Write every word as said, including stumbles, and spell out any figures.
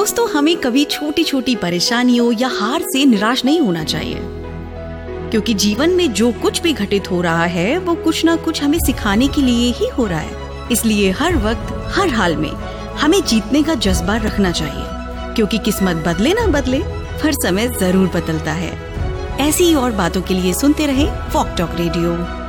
दोस्तों, हमें कभी छोटी छोटी परेशानियों या हार से निराश नहीं होना चाहिए, क्योंकि जीवन में जो कुछ भी घटित हो रहा है वो कुछ ना कुछ हमें सिखाने के लिए ही हो रहा है। इसलिए हर वक्त हर हाल में हमें जीतने का जज्बा रखना चाहिए, क्योंकि किस्मत बदले ना बदले पर समय जरूर बदलता है। ऐसी और बातों के लिए सुनते रहे वॉक टॉक रेडियो।